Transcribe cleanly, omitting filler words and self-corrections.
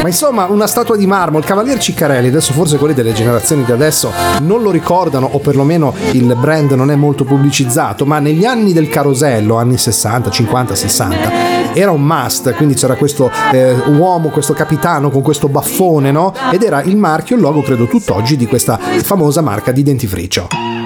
insomma, una statua di marmo, il Cavalier Ciccarelli. Adesso forse quelli delle generazioni di adesso non lo ricordano, o perlomeno il brand non è molto pubblicizzato, ma negli anni del carosello, anni 60, 50, 60, era un must. Quindi c'era questo uomo, questo capitano con questo baffone, no? Ed era il marchio, il logo, credo tutt'oggi, di questa famosa marca di dentifricio.